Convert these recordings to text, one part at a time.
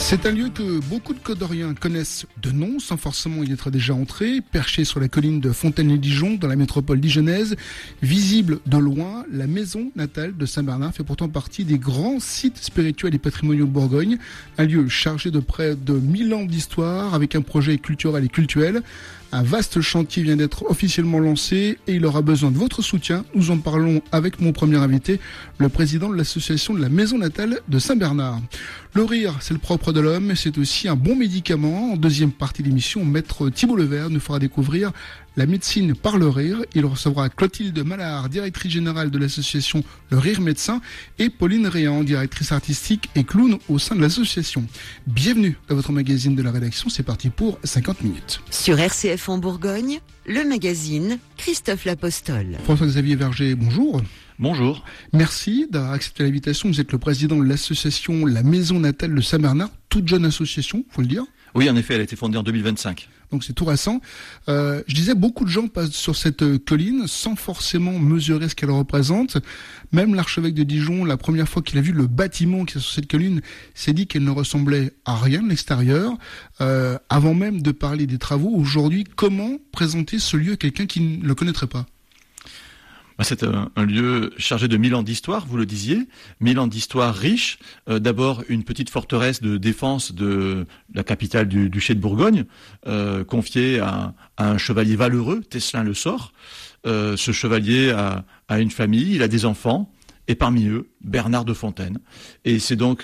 C'est un lieu que beaucoup de Côte-d'Oriens connaissent de nom, sans forcément y être déjà entrés. Perché sur la colline de Fontaine-les-Dijon, dans la métropole dijonnaise, visible de loin, la maison natale de Saint-Bernard fait pourtant partie des grands sites spirituels et patrimoniaux de Bourgogne. Un lieu chargé de près de 1000 ans d'histoire, avec un projet culturel et cultuel. Un vaste chantier vient d'être officiellement lancé et il aura besoin de votre soutien. Nous en parlons avec mon premier invité, le président de l'association de la maison natale de Saint-Bernard. Le rire, c'est le propre de l'homme, c'est aussi un bon médicament. En deuxième partie de l'émission, maître Thibault Levert nous fera découvrir la médecine par le rire. Il recevra Clotilde Mallard, directrice générale de l'association Le Rire Médecin, et Pauline Réan, directrice artistique et clown au sein de l'association. Bienvenue à votre magazine de la rédaction, c'est parti pour 50 minutes. Sur RCF en Bourgogne, le magazine Christophe L'Apostole. François-Xavier Verger, bonjour. Bonjour. Merci d'avoir accepté l'invitation. Vous êtes le président de l'association La Maison Natale de Saint-Bernard, toute jeune association, faut le dire. Oui, en effet, elle a été fondée en 2025. Donc c'est tout récent. Je disais, beaucoup de gens passent sur cette colline sans forcément mesurer ce qu'elle représente. Même l'archevêque de Dijon, la première fois qu'il a vu le bâtiment qui est sur cette colline, s'est dit qu'elle ne ressemblait à rien de l'extérieur. Avant même de parler des travaux, aujourd'hui, comment présenter ce lieu à quelqu'un qui ne le connaîtrait pas ? C'est un lieu chargé de 1000 ans d'histoire, vous le disiez, 1000 ans d'histoire riche. D'abord, une petite forteresse de défense de la capitale du duché de Bourgogne, confiée à un chevalier valeureux, Tesselin le Sort. Ce chevalier a une famille, il a des enfants, et parmi eux, Bernard de Fontaine. Et c'est donc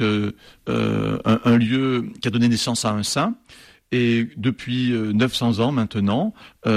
un lieu qui a donné naissance à un saint. Et depuis 900 ans maintenant,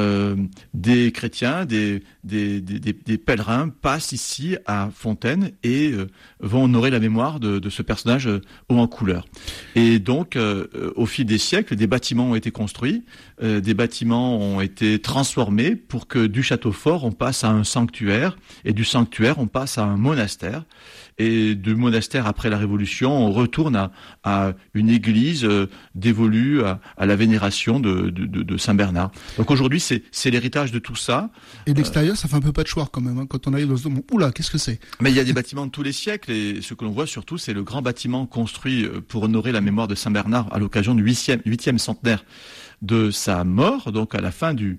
des chrétiens, des pèlerins passent ici à Fontaine et vont honorer la mémoire de ce personnage haut en couleur. Et donc, au fil des siècles, des bâtiments ont été construits, des bâtiments ont été transformés pour que du château fort, on passe à un sanctuaire, et du sanctuaire, on passe à un monastère. Et du monastère, après la Révolution, on retourne à une église dévolue à la vénération de Saint-Bernard. Donc aujourd'hui, c'est l'héritage de tout ça. Et de l'extérieur, ça fait un peu patchwork quand même. Hein. Quand on arrive dans ce domaine, oula, qu'est-ce que c'est ? Mais il y a des bâtiments de tous les siècles, et ce que l'on voit surtout, c'est le grand bâtiment construit pour honorer la mémoire de Saint-Bernard à l'occasion du 8e centenaire de sa mort, donc à la fin de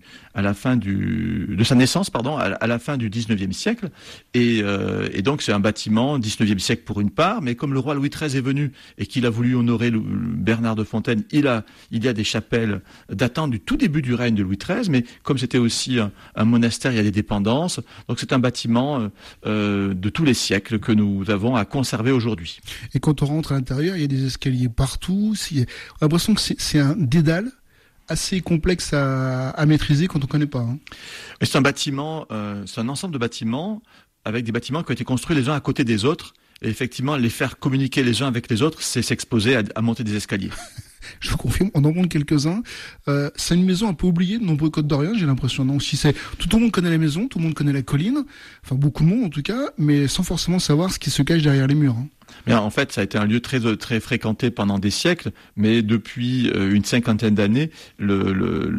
sa naissance, à la fin du 19e siècle. Et donc c'est un bâtiment 19e siècle pour une part, mais comme le roi Louis XIII est venu et qu'il a voulu honorer Bernard de Fontaine, il y a des chapelles datant du tout début du règne de Louis XIII, mais comme c'était aussi un monastère, il y a des dépendances. Donc c'est un bâtiment de tous les siècles que nous avons à conserver aujourd'hui. Et quand on rentre à l'intérieur, il y a des escaliers partout. On a l'impression que c'est un dédale assez complexe à maîtriser quand on ne connaît pas. Hein. C'est un bâtiment, c'est un ensemble de bâtiments avec des bâtiments qui ont été construits les uns à côté des autres. Et effectivement, les faire communiquer les uns avec les autres, c'est s'exposer à monter des escaliers. Je vous confirme, on en monte quelques-uns. C'est une maison un peu oubliée de nombreux Côtes-d'Oriens, j'ai l'impression. Non, si tout le monde connaît la maison, tout le monde connaît la colline, enfin beaucoup de monde en tout cas, mais sans forcément savoir ce qui se cache derrière les murs. Hein. Mais en fait, ça a été un lieu très très fréquenté pendant des siècles, mais depuis une cinquantaine d'années, le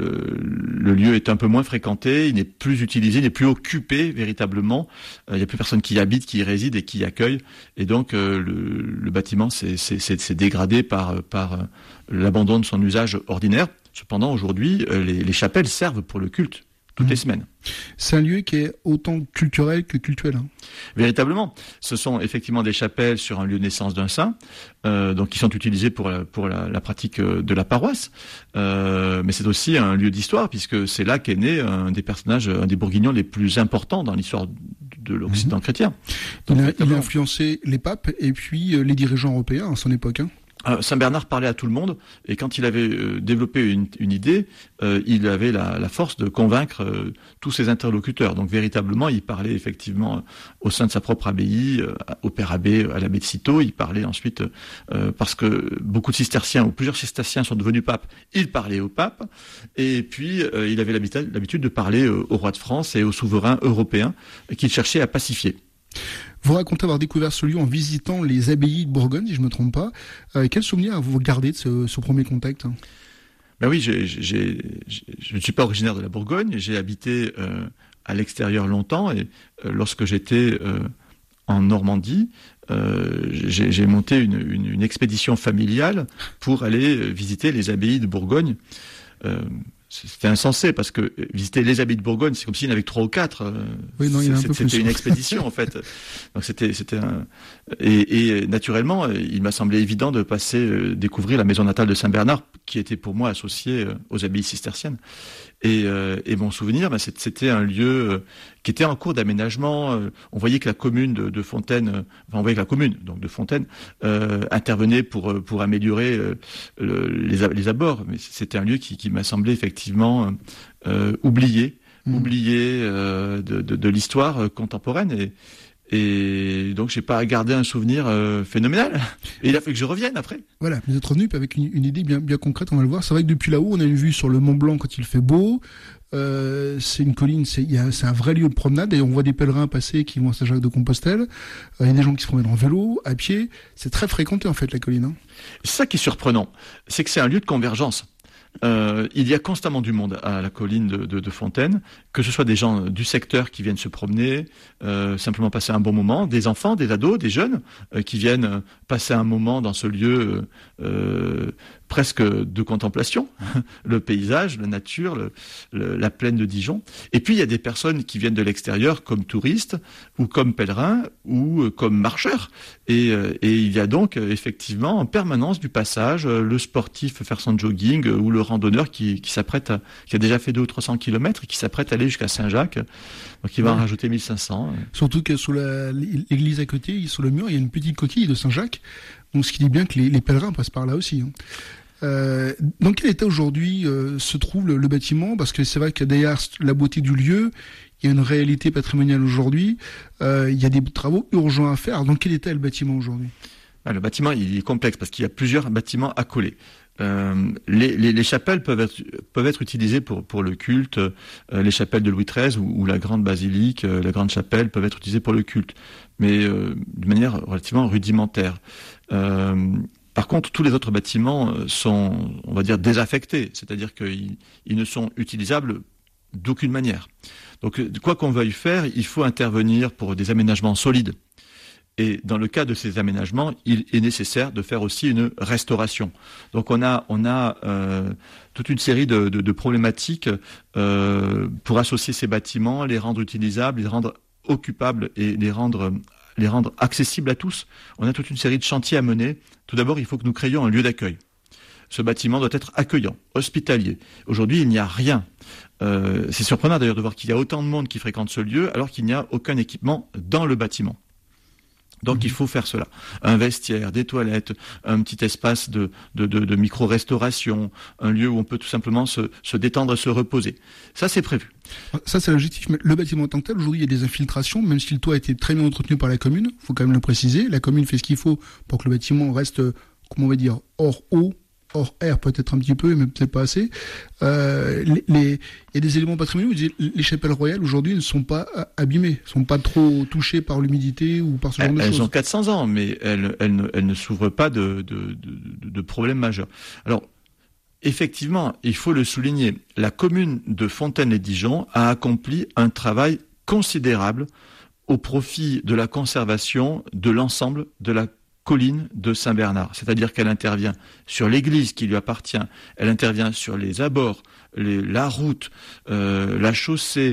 lieu est un peu moins fréquenté, il n'est plus utilisé, il n'est plus occupé véritablement. Il n'y a plus personne qui y habite, qui y réside et qui y accueille, et donc le bâtiment s'est dégradé par l'abandon de son usage ordinaire. Cependant, aujourd'hui, les chapelles servent pour le culte toutes les semaines. C'est un lieu qui est autant culturel que cultuel. Hein. Véritablement, ce sont effectivement des chapelles sur un lieu de naissance d'un saint, donc qui sont utilisées pour la pratique de la paroisse. Mais c'est aussi un lieu d'histoire, puisque c'est là qu'est né un des bourguignons les plus importants dans l'histoire de l'Occident chrétien. Donc, il a influencé les papes et puis les dirigeants européens à son époque. Hein. Saint-Bernard parlait à tout le monde, et quand il avait développé une idée, il avait la force de convaincre tous ses interlocuteurs. Donc véritablement, il parlait effectivement au sein de sa propre abbaye, au père abbé, à l'abbé de Cîteaux. Il parlait ensuite, parce que beaucoup de cisterciens, ou plusieurs cisterciens sont devenus papes, il parlait au pape, et puis il avait l'habitude de parler au roi de France et aux souverains européens qu'il cherchait à pacifier. Vous racontez avoir découvert ce lieu en visitant les abbayes de Bourgogne, si je ne me trompe pas. Quel souvenir avez-vous gardé de ce premier contact ? Ben oui, je ne suis pas originaire de la Bourgogne, j'ai habité à l'extérieur longtemps, et lorsque j'étais en Normandie, j'ai monté une expédition familiale pour aller visiter les abbayes de Bourgogne. C'était insensé parce que visiter les abbayes de Bourgogne, c'est comme s'il y en avait 3 ou 4. C'était une expédition en fait. Donc c'était et naturellement, il m'a semblé évident de passer découvrir la maison natale de Saint-Bernard, qui était pour moi associée aux abbayes cisterciennes. Et mon souvenir, c'était un lieu qui était en cours d'aménagement. On voyait que la commune de Fontaine, on voyait que la commune donc de Fontaine intervenait pour améliorer les abords. Mais c'était un lieu qui m'a semblé effectivement oublié de l'histoire contemporaine. Et donc, j'ai pas gardé un souvenir phénoménal. Et il a fallu que je revienne après. Voilà, vous êtes revenu avec une idée bien concrète, on va le voir. C'est vrai que depuis là-haut, on a une vue sur le Mont Blanc quand il fait beau. C'est une colline, c'est un vrai lieu de promenade. Et on voit des pèlerins passer qui vont à Saint-Jacques-de-Compostelle. Il y a des gens qui se promènent en vélo, à pied. C'est très fréquenté, en fait, la colline. Hein. C'est ça qui est surprenant. C'est que c'est un lieu de convergence. Il y a constamment du monde à la colline de Fontaine, que ce soit des gens du secteur qui viennent se promener, simplement passer un bon moment, des enfants, des ados, des jeunes qui viennent passer un moment dans ce lieu presque de contemplation, le paysage, la nature, la plaine de Dijon. Et puis il y a des personnes qui viennent de l'extérieur comme touristes ou comme pèlerins ou comme marcheurs. Et il y a donc effectivement en permanence du passage, le sportif faire son jogging ou le randonneur qui a déjà fait 200 ou 300 kilomètres et qui s'apprête à aller jusqu'à Saint-Jacques. Donc il va en rajouter 1500. Surtout que sous l'église à côté, sur le mur, il y a une petite coquille de Saint-Jacques. Donc ce qui dit bien que les pèlerins passent par là aussi. Hein. Dans quel état aujourd'hui se trouve le bâtiment? Parce que c'est vrai que derrière la beauté du lieu, il y a une réalité patrimoniale aujourd'hui. Il y a des travaux urgents à faire. Dans quel état est le bâtiment aujourd'hui? Le bâtiment, il est complexe parce qu'il y a plusieurs bâtiments accolés. Les chapelles peuvent être utilisées pour le culte. Les chapelles de Louis XIII ou la grande basilique, la grande chapelle peuvent être utilisées pour le culte, mais de manière relativement rudimentaire. Par contre, tous les autres bâtiments sont, on va dire, désaffectés, c'est-à-dire qu'ils ne sont utilisables d'aucune manière. Donc, quoi qu'on veuille faire, il faut intervenir pour des aménagements solides. Et dans le cas de ces aménagements, il est nécessaire de faire aussi une restauration. Donc on a toute une série de problématiques pour associer ces bâtiments, les rendre utilisables, les rendre occupables et les rendre accessibles à tous. On a toute une série de chantiers à mener. Tout d'abord, il faut que nous créions un lieu d'accueil. Ce bâtiment doit être accueillant, hospitalier. Aujourd'hui, il n'y a rien. C'est surprenant d'ailleurs de voir qu'il y a autant de monde qui fréquente ce lieu alors qu'il n'y a aucun équipement dans le bâtiment. Donc il faut faire cela. Un vestiaire, des toilettes, un petit espace de micro-restauration, un lieu où on peut tout simplement se détendre et se reposer. Ça, c'est prévu. Ça, c'est l'objectif. Mais le bâtiment en tant que tel, aujourd'hui, il y a des infiltrations, même si le toit a été très bien entretenu par la commune. Il faut quand même le préciser. La commune fait ce qu'il faut pour que le bâtiment reste, comment on va dire, hors eau, hors air peut-être un petit peu, mais peut-être pas assez. Il y a des éléments patrimoniaux. Les chapelles royales aujourd'hui ne sont pas abîmées, ne sont pas trop touchées par l'humidité ou par ce genre de choses. Elles ont 400 ans, mais elles ne s'ouvrent pas de problèmes majeurs. Alors, effectivement, il faut le souligner, la commune de Fontaine-lès-Dijon a accompli un travail considérable au profit de la conservation de l'ensemble de la colline de Saint-Bernard, c'est-à-dire qu'elle intervient sur l'église qui lui appartient, elle intervient sur les abords, la route, la chaussée,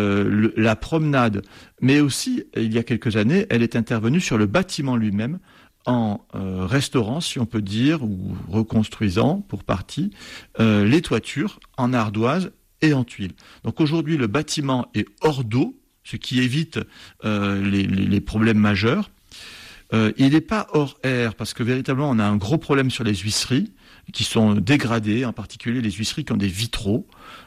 la promenade, mais aussi, il y a quelques années, elle est intervenue sur le bâtiment lui-même en restaurant, si on peut dire, ou reconstruisant pour partie, les toitures en ardoise et en tuiles. Donc aujourd'hui, le bâtiment est hors d'eau, ce qui évite les problèmes majeurs. Il n'est pas hors air parce que véritablement on a un gros problème sur les huisseries qui sont dégradées, en particulier les huisseries qui ont des vitraux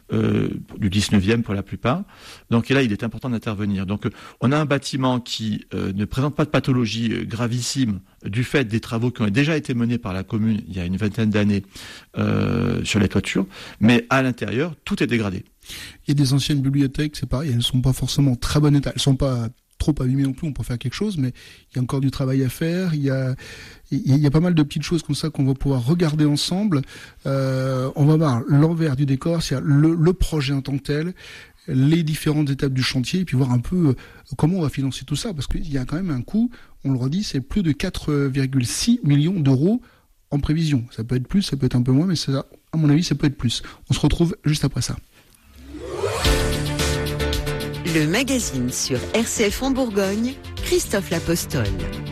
du 19e pour la plupart. Donc là, il est important d'intervenir. Donc on a un bâtiment qui ne présente pas de pathologie gravissime du fait des travaux qui ont déjà été menés par la commune il y a une vingtaine d'années sur les toitures, mais à l'intérieur, tout est dégradé. Il y a des anciennes bibliothèques, c'est pareil, elles ne sont pas forcément très bon état, elles ne sont pas trop abîmées non plus, on peut faire quelque chose, mais il y a encore du travail à faire, il y a pas mal de petites choses comme ça qu'on va pouvoir regarder ensemble. On va voir l'envers du décor, c'est-à-dire le projet en tant que tel. les différentes étapes du chantier et puis voir un peu comment on va financer tout ça, parce qu'il y a quand même un coût, on le redit, c'est plus de 4,6 millions d'euros en prévision. Ça peut être plus, ça peut être un peu moins, mais ça, à mon avis, ça peut être plus. On se retrouve juste après ça. Le magazine sur RCF en Bourgogne, Christophe L'Apostole.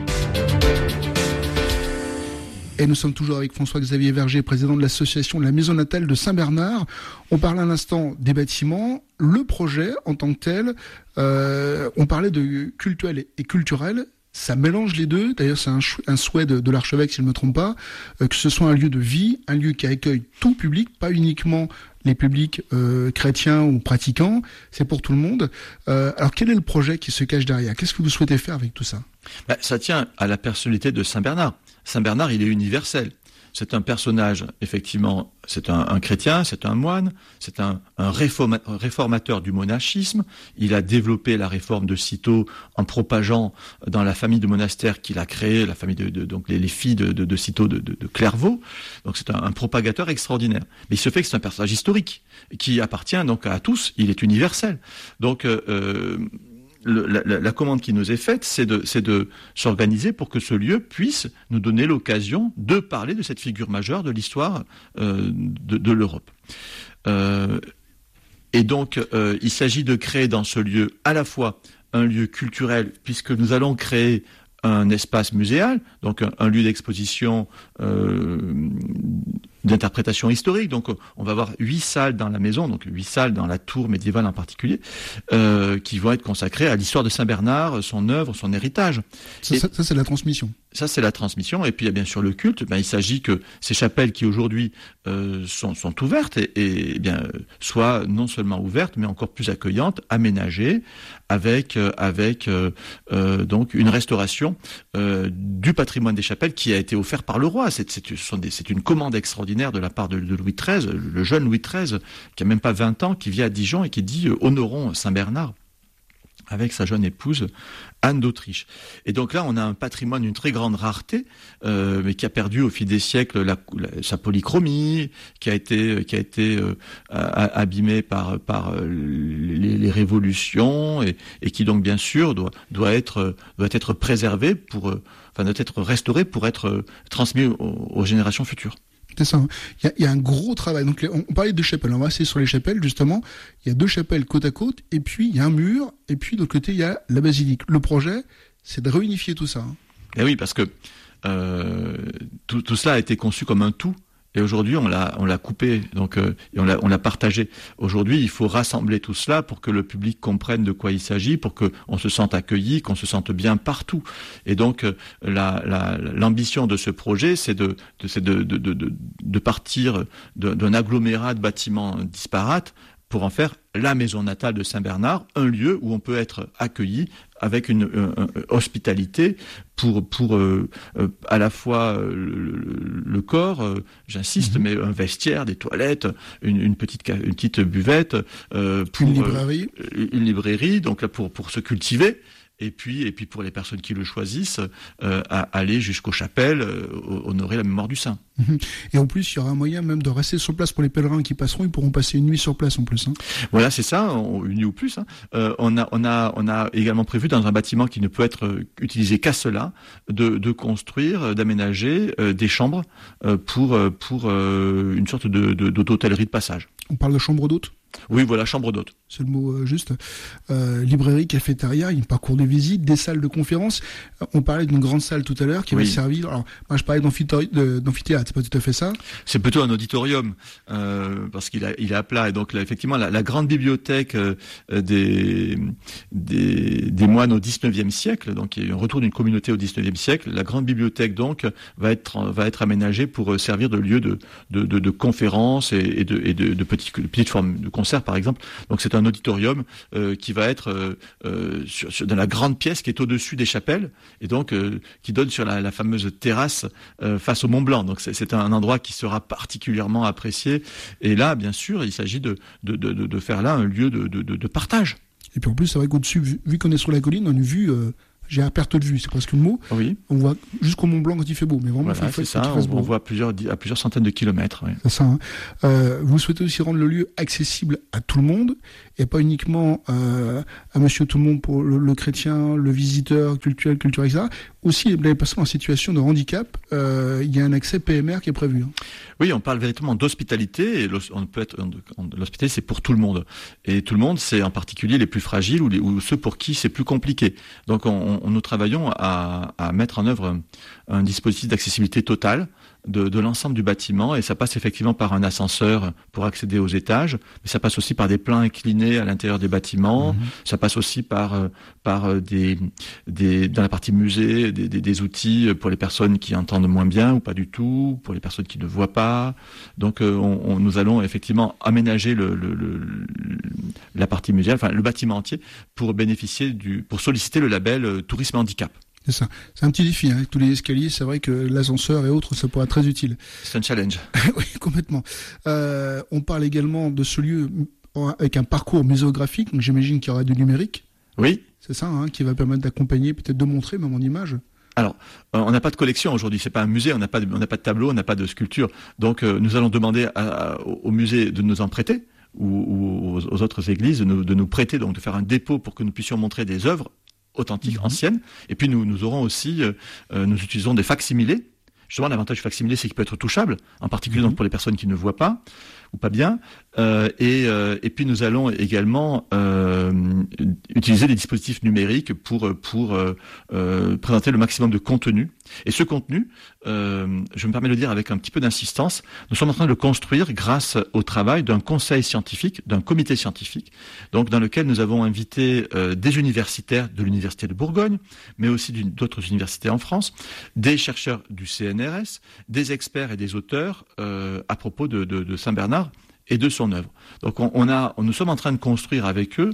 Et nous sommes toujours avec François-Xavier Verger, président de l'association de la Maison Natale de Saint-Bernard. On parle à l'instant des bâtiments, le projet en tant que tel. On parlait de cultuel et culturel. Ça mélange les deux. D'ailleurs, c'est un souhait de l'archevêque, si je ne me trompe pas, que ce soit un lieu de vie, un lieu qui accueille tout public, pas uniquement les publics chrétiens ou pratiquants. C'est pour tout le monde. Alors, quel est le projet qui se cache derrière? Qu'est-ce que vous souhaitez faire avec tout ça? Ça tient à la personnalité de Saint Bernard. Saint Bernard, il est universel. C'est un personnage, effectivement, c'est un chrétien, c'est un moine, c'est un réformateur du monachisme. Il a développé la réforme de Cîteaux en propageant dans la famille de monastère qu'il a créée, la famille donc les filles de Cîteaux de Clairvaux. Donc c'est un propagateur extraordinaire. Mais il se fait que c'est un personnage historique qui appartient donc à tous. Il est universel. Donc la commande qui nous est faite, c'est de s'organiser pour que ce lieu puisse nous donner l'occasion de parler de cette figure majeure de l'histoire de l'Europe. Et donc, il s'agit de créer dans ce lieu à la fois un lieu culturel, puisque nous allons créer un espace muséal, donc un lieu d'exposition d'interprétation historique. Donc on va avoir 8 salles dans la maison, donc 8 salles dans la tour médiévale en particulier, qui vont être consacrées à l'histoire de Saint-Bernard, son œuvre, son héritage. Ça c'est la transmission. Ça, c'est la transmission. Et puis, il y a bien sûr le culte. Il s'agit que ces chapelles qui, aujourd'hui, sont ouvertes et bien, soient non seulement ouvertes, mais encore plus accueillantes, aménagées, avec donc une restauration du patrimoine des chapelles qui a été offert par le roi. C'est une commande extraordinaire de la part de Louis XIII, le jeune Louis XIII, qui a même pas 20 ans, qui vit à Dijon et qui dit « Honorons Saint-Bernard » avec sa jeune épouse Anne d'Autriche. Et donc là, on a un patrimoine d'une très grande rareté, mais qui a perdu au fil des siècles sa polychromie, qui a été abîmée par les révolutions et qui donc bien sûr doit être préservé doit être restauré pour être transmis aux générations futures. C'est ça. Il y a un gros travail. Donc, on parlait de chapelles. On va rester sur les chapelles, justement. Il y a 2 chapelles côte à côte, et puis il y a un mur, et puis de l'autre côté, il y a la basilique. Le projet, c'est de réunifier tout ça. Et oui, parce que tout cela a été conçu comme un tout. Et aujourd'hui, on l'a coupé, donc et on l'a partagé. Aujourd'hui, il faut rassembler tout cela pour que le public comprenne de quoi il s'agit, pour que on se sente accueilli, qu'on se sente bien partout. Et donc, l'ambition de ce projet, c'est de partir d'un agglomérat de bâtiments disparates pour en faire la maison natale de Saint-Bernard, un lieu où on peut être accueilli avec une hospitalité pour à la fois le corps, j'insiste, mais un vestiaire, des toilettes, une petite buvette, pour une librairie, donc là pour se cultiver. Et puis pour les personnes qui le choisissent, aller jusqu'aux chapelles, honorer la mémoire du saint. Et en plus, il y aura un moyen même de rester sur place pour les pèlerins qui passeront. Ils pourront passer une nuit sur place en plus. Voilà, c'est ça, une nuit ou plus. On a également prévu dans un bâtiment qui ne peut être utilisé qu'à cela, de construire, d'aménager des chambres pour une sorte d'hôtellerie de passage. On parle de chambre d'hôte ? Oui, voilà, chambre d'hôte. C'est le mot juste. Librairie, cafétéria, un parcours de visite, des salles de conférence. On parlait d'une grande salle tout à l'heure qui va servir. Alors, moi, je parlais d'amphithéâtre, c'est pas tout à fait ça. C'est plutôt un auditorium, parce qu'il est à plat. Et donc, là, effectivement, la grande bibliothèque des moines au XIXe siècle, donc il y a un retour d'une communauté au XIXe siècle. La grande bibliothèque, donc, va être aménagée pour servir de lieu de conférences et de petites formes de concert, par exemple. Donc c'est un auditorium qui va être dans la grande pièce qui est au-dessus des chapelles et donc qui donne sur la fameuse terrasse face au Mont Blanc. Donc c'est un endroit qui sera particulièrement apprécié. Et là, bien sûr, il s'agit de faire là un lieu de partage. Et puis en plus, c'est vrai qu'au-dessus, vu qu'on est sur la colline, on a une vue j'ai à perte de vue, c'est presque le mot. Oui. On voit jusqu'au Mont Blanc quand il fait beau, mais vraiment, Voilà, c'est ça. On voit à plusieurs centaines de kilomètres. Oui. C'est ça. Hein. Vous souhaitez aussi rendre le lieu accessible à tout le monde et pas uniquement à Monsieur Tout le Monde pour le chrétien, le visiteur culturel, etc. Aussi, les personnes en situation de handicap, il y a un accès PMR qui est prévu. Hein. Oui, on parle véritablement d'hospitalité. Et l'hospitalité, c'est pour tout le monde. Et tout le monde, c'est en particulier les plus fragiles ou ceux pour qui c'est plus compliqué. Donc, nous travaillons à mettre en œuvre un dispositif d'accessibilité totale de l'ensemble du bâtiment, et ça passe effectivement par un ascenseur pour accéder aux étages, mais ça passe aussi par des plans inclinés à l'intérieur des bâtiments, ça passe aussi par des dans la partie musée, des outils pour les personnes qui entendent moins bien ou pas du tout, pour les personnes qui ne voient pas. Donc nous allons effectivement aménager la partie muséale, enfin le bâtiment entier, pour solliciter le label tourisme handicap. C'est ça. C'est un petit défi, hein. Avec tous les escaliers, c'est vrai que l'ascenseur et autres, ça pourrait être très utile. C'est un challenge. Oui, complètement. On parle également de ce lieu avec un parcours muséographique, donc j'imagine qu'il y aura du numérique. Oui. C'est ça, hein, qui va permettre d'accompagner, peut-être de montrer même en image. Alors, on n'a pas de collection aujourd'hui, c'est pas un musée, on n'a pas de tableau, on n'a pas de sculpture. Donc, nous allons demander au musée de nous en prêter, ou aux autres églises de nous prêter, donc de faire un dépôt pour que nous puissions montrer des œuvres authentiques, anciennes. Et puis nous aurons aussi, nous utilisons des facsimilés. Justement, l'avantage du facsimilé, c'est qu'il peut être touchable, en particulier donc pour les personnes qui ne voient pas ou pas bien. Et puis nous allons également utiliser des dispositifs numériques pour présenter le maximum de contenu. Et ce contenu, je me permets de le dire avec un petit peu d'insistance, nous sommes en train de le construire grâce au travail d'un conseil scientifique, d'un comité scientifique, donc dans lequel nous avons invité des universitaires de l'Université de Bourgogne, mais aussi d'autres universités en France, des chercheurs du CNRS, des experts et des auteurs à propos de Saint-Bernard et de son œuvre. Donc nous sommes en train de construire avec eux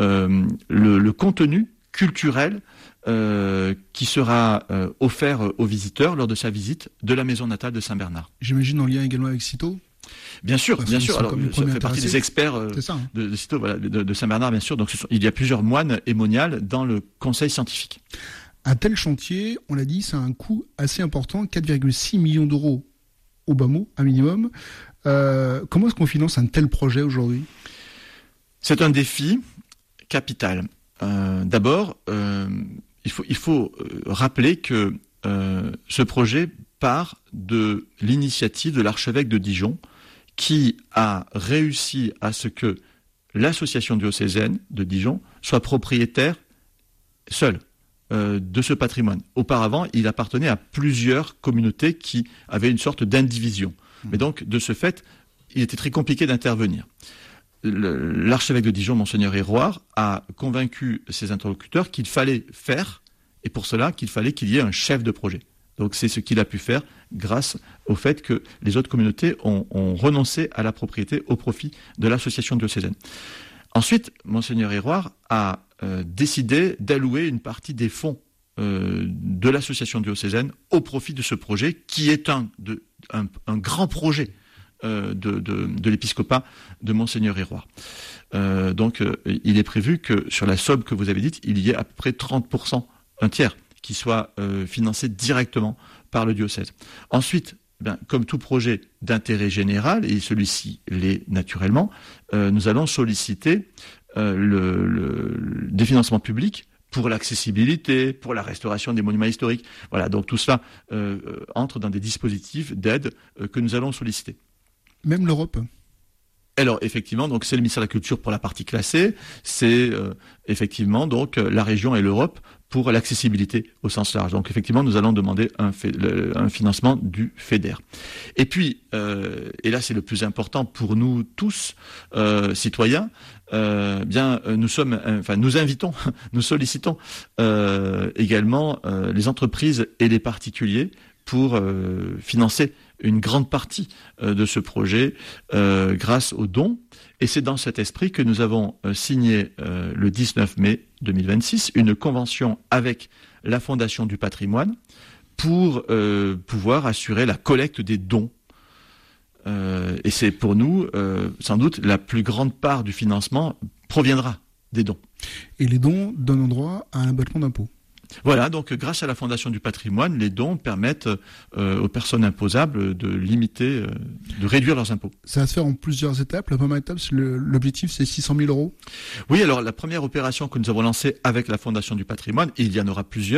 le contenu culturel qui sera offert aux visiteurs lors de sa visite de la maison natale de Saint-Bernard. J'imagine en lien également avec Cîteaux. Bien sûr. Alors, ça fait partie des experts de Cîteaux, voilà, de Saint-Bernard, bien sûr. Donc, il y a plusieurs moines et moniales dans le conseil scientifique. Un tel chantier, on l'a dit, ça a un coût assez important, 4,6 millions d'euros au bas mot, un minimum. Comment est-ce qu'on finance un tel projet aujourd'hui ? C'est un défi capital. D'abord, il faut rappeler que ce projet part de l'initiative de l'archevêque de Dijon, qui a réussi à ce que l'association diocésaine de Dijon soit propriétaire seule de ce patrimoine. Auparavant, il appartenait à plusieurs communautés qui avaient une sorte d'indivision. Mais donc, de ce fait, il était très compliqué d'intervenir. L'archevêque de Dijon, Monseigneur Héroard, a convaincu ses interlocuteurs qu'il fallait faire, et pour cela, qu'il fallait qu'il y ait un chef de projet. Donc c'est ce qu'il a pu faire grâce au fait que les autres communautés ont renoncé à la propriété au profit de l'association diocésaine. Ensuite, Monseigneur Héroard a décidé d'allouer une partie des fonds de l'association diocésaine au profit de ce projet, qui est un grand projet de l'épiscopat de Monseigneur Héroard. Donc il est prévu que sur la somme que vous avez dite, il y ait à peu près 30%, un tiers, qui soit financé directement par le diocèse. Ensuite, comme tout projet d'intérêt général, et celui-ci l'est naturellement, nous allons solliciter des financements publics pour l'accessibilité, pour la restauration des monuments historiques. Voilà, donc tout cela entre dans des dispositifs d'aide que nous allons solliciter. Même l'Europe ? Alors effectivement, donc c'est le ministère de la Culture pour la partie classée, c'est effectivement donc la région et l'Europe pour l'accessibilité au sens large. Donc effectivement, nous allons demander un financement du FEDER. Et puis, et là c'est le plus important pour nous tous, citoyens, nous invitons, nous sollicitons également les entreprises et les particuliers pour financer une grande partie de ce projet grâce aux dons. Et c'est dans cet esprit que nous avons signé le 19 mai 2026 une convention avec la Fondation du patrimoine pour pouvoir assurer la collecte des dons. Et c'est pour nous, sans doute, la plus grande part du financement proviendra des dons. Et les dons donnent droit à un abattement d'impôt. Voilà, donc grâce à la Fondation du patrimoine, les dons permettent aux personnes imposables de limiter, de réduire leurs impôts. Ça va se faire en plusieurs étapes. La première étape, l'objectif, c'est 600 000 euros. Oui, alors la première opération que nous avons lancée avec la Fondation du patrimoine, et il y en aura plusieurs,